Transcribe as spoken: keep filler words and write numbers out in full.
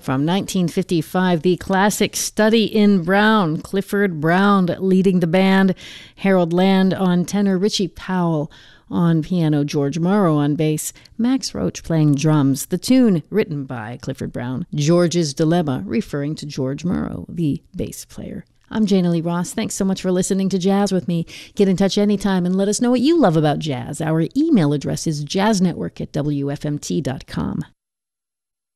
From nineteen fifty-five, the classic Study in Brown, Clifford Brown leading the band, Harold Land on tenor, Richie Powell on piano, George Morrow on bass, Max Roach playing drums. The tune written by Clifford Brown, George's Dilemma, referring to George Morrow, the bass player. I'm Jana Lee Ross. Thanks so much for listening to Jazz with me. Get in touch anytime and let us know what you love about jazz. Our email address is jazznetwork at w f m t dot com.